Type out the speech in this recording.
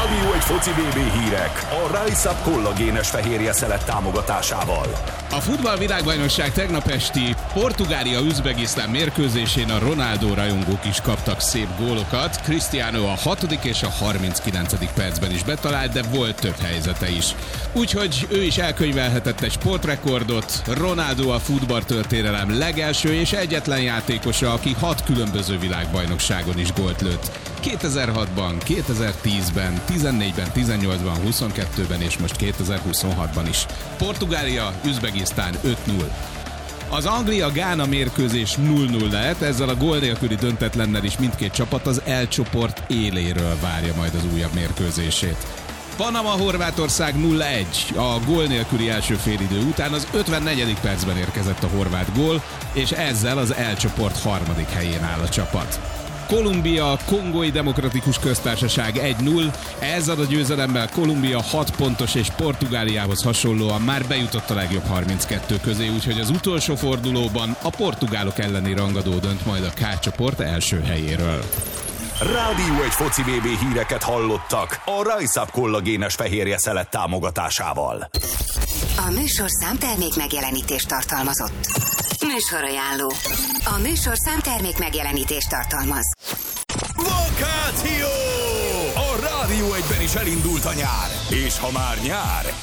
Rádió egy foci VB hírek a Rise Up kollagénes fehérje szelet támogatásával. A futball világbajnokság tegnap esti Portugália-Üzbegisztán mérkőzésén a Ronaldo rajongók is kaptak szép gólokat. Cristiano a 6. és a 39. percben is betalált, de volt több helyzete is. Úgyhogy ő is elkönyvelhetett egy sportrekordot. Ronaldo a futballtörténelem legelső és egyetlen játékosa, aki 6 különböző világbajnokságon is gólt lőtt. 2006-ban, 2010-ben, 14-ben, 18-ban, 22-ben és most 2026-ban is. Portugália, Üzbegisztán 5-0. Az Anglia-Gána mérkőzés 0-0 lett, ezzel a gól nélküli döntetlennel is mindkét csapat az E csoport éléről várja majd az újabb mérkőzését. Panama-Horvátország 0-1. A gól nélküli első félidő után az 54. percben érkezett a horvát gól, és ezzel az E csoport harmadik helyén áll a csapat. Kolumbia, Kongói Demokratikus Köztársaság 1-0. Ezzel a győzelemmel Kolumbia 6 pontos és Portugáliához hasonlóan már bejutott a legjobb 32 közé, úgyhogy az utolsó fordulóban a portugálok elleni rangadó dönt majd a K csoport első helyéről. Rádió egy foci VB híreket hallottak a Rise Up kollagénes fehérje szelet támogatásával. A műsorszám termék megjelenítést tartalmazott. Műsorajánló. A műsorszám termék megjelenítést tartalmaz. Vakáció! A Rádió egyben is elindult a nyár, és ha már nyár,